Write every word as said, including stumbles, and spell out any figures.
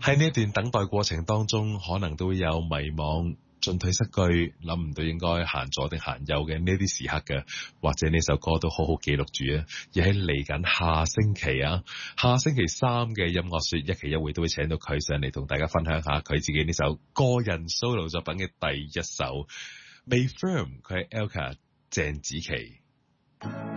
喺呢一段等待過程當中，可能都會有迷茫、進退失據，諗唔到應該行左定行右嘅呢啲時刻嘅，或者呢首歌都好好記錄住啊！而喺嚟緊下星期啊，下星期三嘅音樂說一期一會都會請到佢上嚟同大家分享下佢自己呢首個人 solo 作品嘅第一首《未 Firm》，佢係 Elka 鄭子琪。